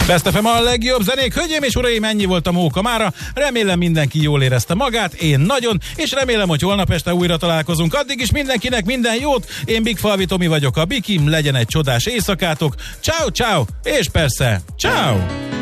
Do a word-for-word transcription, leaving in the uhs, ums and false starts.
Best ef em a legjobb zenék, hölgyeim és uraim, ennyi volt a Móka mára. Remélem mindenki jól érezte magát, én nagyon, és remélem, hogy holnap este újra találkozunk. Addig is mindenkinek minden jót, én Big Falvi Tomi vagyok, a Bikim, legyen egy csodás éjszakátok. Ciao, ciao, és persze, ciao!